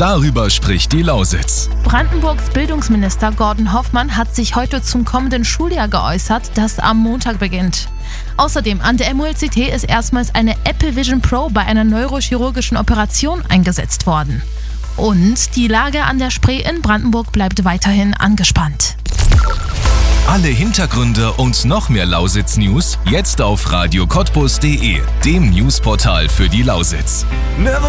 Darüber spricht die Lausitz. Brandenburgs Bildungsminister Gordon Hoffmann hat sich heute zum kommenden Schuljahr geäußert, das am Montag beginnt. Außerdem an der MULCT ist erstmals eine Apple Vision Pro bei einer neurochirurgischen Operation eingesetzt worden. Und die Lage an der Spree in Brandenburg bleibt weiterhin angespannt. Alle Hintergründe und noch mehr Lausitz-News jetzt auf radiocottbus.de, dem Newsportal für die Lausitz.